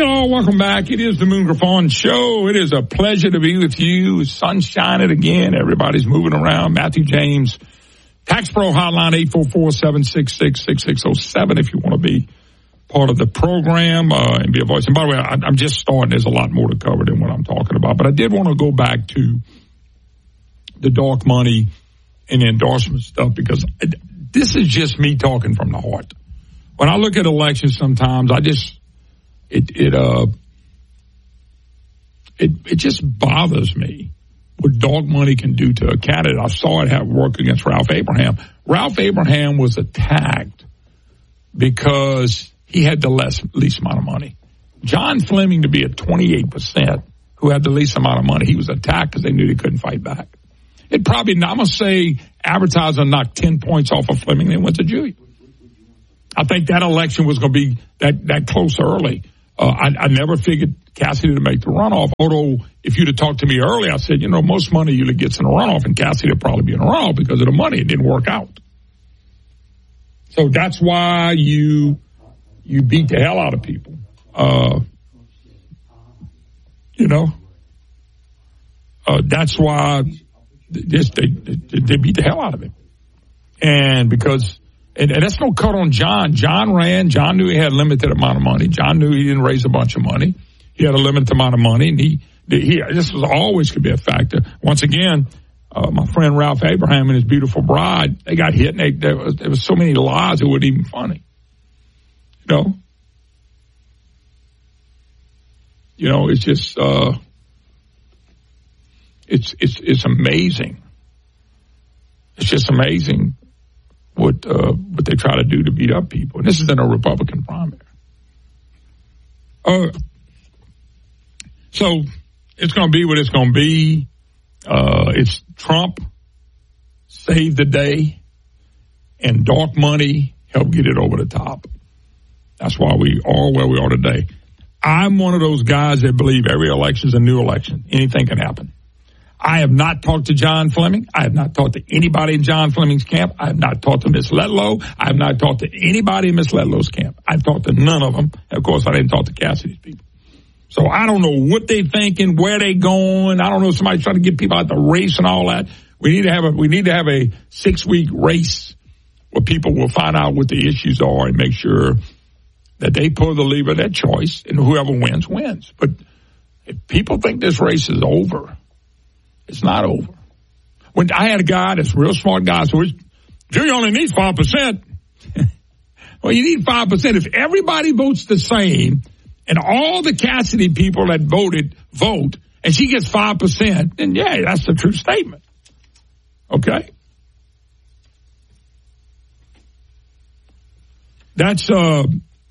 all, welcome back. It is the Moon Griffon Show. It is a pleasure to be with you. Sun shining again. Everybody's moving around. Matthew James, Tax Pro Hotline, 844-766-6607 if you want to be part of the program and be a voice. And by the way, I'm just starting. There's a lot more to cover than what I'm talking about. But I did want to go back to the dark money and the endorsement stuff because this is just me talking from the heart. When I look at elections sometimes, it just bothers me what dark money can do to a candidate. I saw it work against Ralph Abraham. Ralph Abraham was attacked because he had the least amount of money. John Fleming to be at 28%, who had the least amount of money, he was attacked because they knew they couldn't fight back. It probably, I'm going to say, advertiser knocked 10 points off of Fleming and went to Julia. I think that election was going to be that close early. I never figured Cassidy to make the runoff, although if you'd have talked to me early, I said, most money usually gets in a runoff, and Cassidy would probably be in a runoff because of the money. It didn't work out. So that's why you beat the hell out of people. That's why they beat the hell out of him. And because... And that's no cut on John. John ran. John knew he had a limited amount of money. John knew he didn't raise a bunch of money. He had a limited amount of money, and this was always could be a factor. Once again, my friend Ralph Abraham and his beautiful bride, they got hit, and there was so many lies it wasn't even funny. It's just it's amazing. It's just amazing what they try to do to beat up people. And this is in a Republican primary. So it's going to be what it's going to be. It's Trump saved the day, and dark money helped get it over the top. That's why we are where we are today. I'm one of those guys that believe every election is a new election. Anything can happen. I have not talked to John Fleming. I have not talked to anybody in John Fleming's camp. I have not talked to Miss Letlow. I have not talked to anybody in Miss Letlow's camp. I've talked to none of them. Of course, I didn't talk to Cassidy's people. So I don't know what they're thinking, where they're going. I don't know if somebody's trying to get people out the race and all that. We need to have a 6-week race where people will find out what the issues are and make sure that they pull the lever of their choice, and whoever wins, wins. But if people think this race is over, it's not over. When I had a guy that's a real smart guy, so Julia only needs 5%. Well, you need 5%. If everybody votes the same, and all the Cassidy people that vote, and she gets 5%, then yeah, that's the true statement. Okay? That's a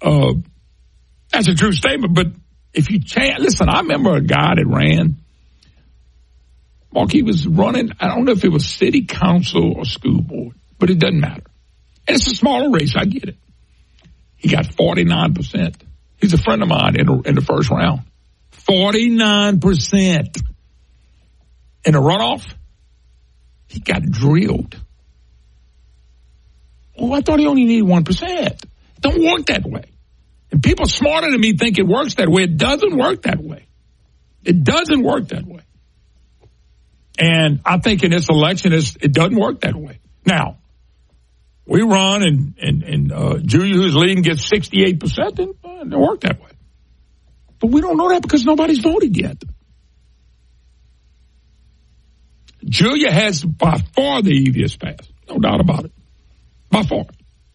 true statement, but if you change, listen, I remember a guy that ran, Mark, he was running, I don't know if it was city council or school board, but it doesn't matter. And it's a smaller race, I get it. He got 49%. He's a friend of mine in the first round. 49%. In the runoff, he got drilled. Oh, I thought he only needed 1%. It don't work that way. And people smarter than me think it works that way. It doesn't work that way. It doesn't work that way. And I think in this election, it doesn't work that way. Now, we run and Julia, who's leading, gets 68%, and it don't work that way. But we don't know that because nobody's voted yet. Julia has by far the easiest path. No doubt about it. By far.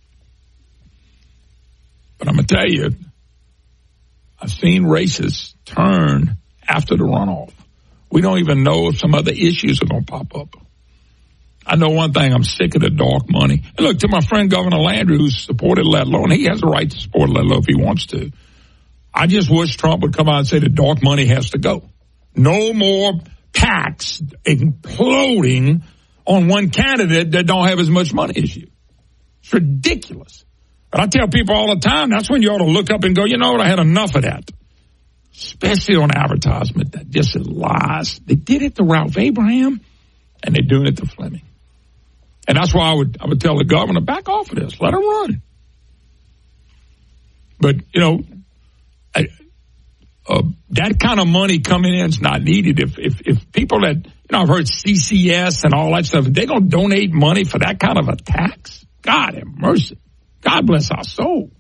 But I'm going to tell you, I've seen races turn after the runoff. We don't even know if some other issues are going to pop up. I know one thing, I'm sick of the dark money. And look, to my friend Governor Landry, who's supported Letlow, and he has a right to support Letlow if he wants to. I just wish Trump would come out and say the dark money has to go. No more PACs imploding on one candidate that don't have as much money as you. It's ridiculous. But I tell people all the time, that's when you ought to look up and go, you know what, I had enough of that. Especially on advertisement, that just is lies. They did it to Ralph Abraham, and they're doing it to Fleming. And that's why I would tell the governor, back off of this. Let him run. But, that kind of money coming in is not needed. If people that, I've heard CCS and all that stuff, they're going to donate money for that kind of a tax? God have mercy. God bless our soul.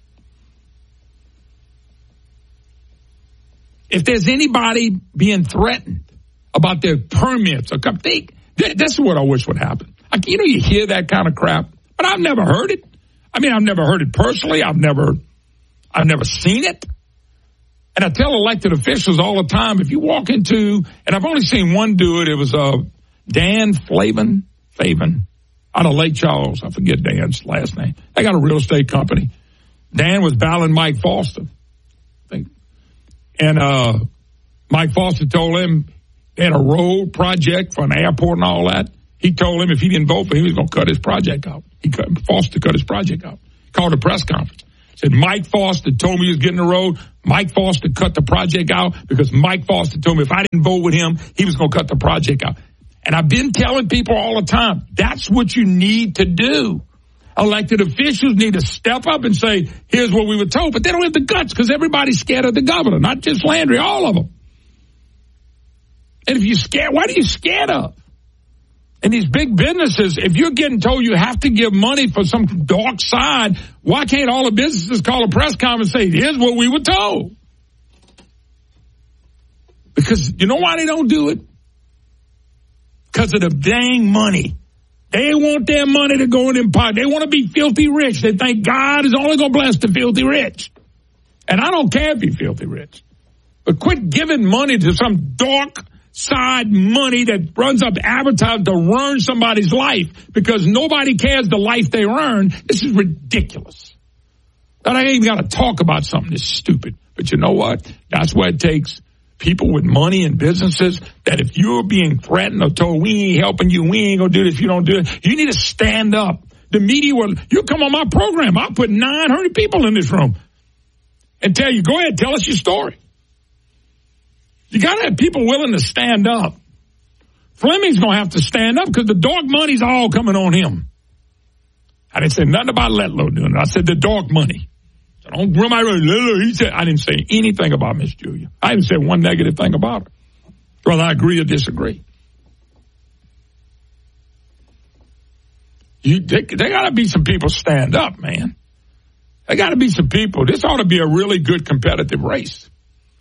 If there's anybody being threatened about their permits, this is what I wish would happen. You hear that kind of crap, but I've never heard it. I've never heard it personally. I've never seen it. And I tell elected officials all the time, if you walk into, and I've only seen one do it, it was Dan Flavin out of Lake Charles. I forget Dan's last name. They got a real estate company. Dan was battling Mike Foster, I think. And Mike Foster told him they had a road project for an airport and all that. He told him if he didn't vote for him, he was going to cut his project out. Foster cut his project out. Called a press conference. Said Mike Foster told me he was getting the road. Mike Foster cut the project out because Mike Foster told me if I didn't vote with him, he was going to cut the project out. And I've been telling people all the time, that's what you need to do. Elected officials need to step up and say, here's what we were told. But they don't have the guts because everybody's scared of the governor, not just Landry, all of them. And if you're scared, what are you scared of? And these big businesses, if you're getting told you have to give money for some dark side, why can't all the businesses call a press conference and say, here's what we were told? Because you know why they don't do it? Because of the dang money. They want their money to go in their pocket. They want to be filthy rich. They think God is only going to bless the filthy rich. And I don't care if you're filthy rich. But quit giving money to some dark side money that runs up advertising to ruin somebody's life because nobody cares the life they earn. This is ridiculous. And I ain't even got to talk about something that's stupid. But you know what? That's what it takes. People with money and businesses that if you're being threatened or told we ain't helping you, we ain't going to do this if you don't do it, you need to stand up. The media will, you come on my program, I'll put 900 people in this room and tell you, go ahead, tell us your story. You got to have people willing to stand up. Fleming's going to have to stand up because the dark money's all coming on him. I didn't say nothing about Letlow doing it. I said the dark money. So don't remember Letlow. He said, I didn't say anything about Miss Julia. I didn't say one negative thing about her. Whether I agree or disagree. They got to be some people stand up, man. There got to be some people. This ought to be a really good competitive race.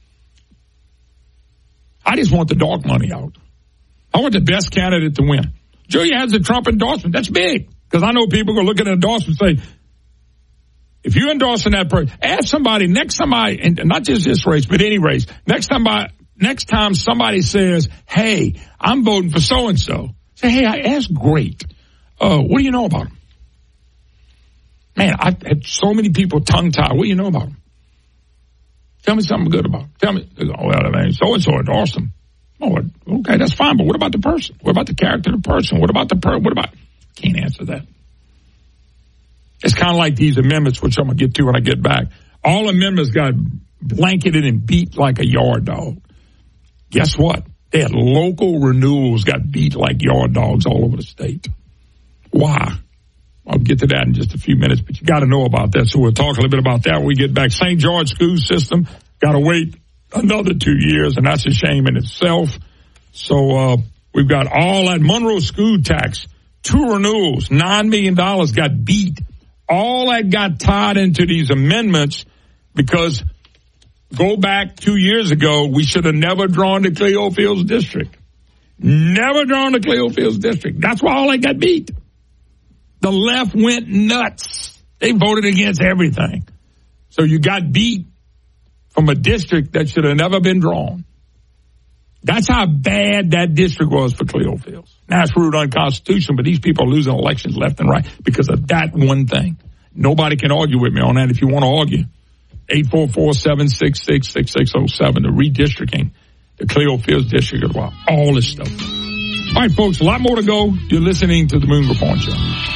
I just want the dark money out. I want the best candidate to win. Julia has a Trump endorsement. That's big. Because I know people go look at an endorsement and say, if you're endorsing that person, ask somebody, and not just this race, but any race, next time somebody says, hey, I'm voting for so-and-so, say, hey, that's great. What do you know about him? Man, I've had so many people tongue-tied. What do you know about him? Tell me something good about him. Tell me, well, man, so-and-so endorsed him. Oh, okay, that's fine, but what about the person? What about the character of the person? What about can't answer that. It's kind of like these amendments, which I'm going to get to when I get back. All amendments got blanketed and beat like a yard dog. Guess what? They had local renewals got beat like yard dogs all over the state. Why? I'll get to that in just a few minutes, but you got to know about that. So we'll talk a little bit about that when we get back. St. George school system got to wait another 2 years, and that's a shame in itself. So we've got all that Monroe school tax, 2 renewals, $9 million got beat. All that got tied into these amendments because go back 2 years ago, we should have never drawn the Cleo Fields district. Never drawn the Cleo Fields district. That's why all that got beat. The left went nuts. They voted against everything. So you got beat from a district that should have never been drawn. That's how bad that district was for Cleo Fields. Now it's ruled unconstitutional, but these people are losing elections left and right because of that one thing. Nobody can argue with me on that if you want to argue. 844-766-6607, the redistricting, the Cleo Fields district as well. All this stuff. All right, folks, a lot more to go. You're listening to the Moon Report Show.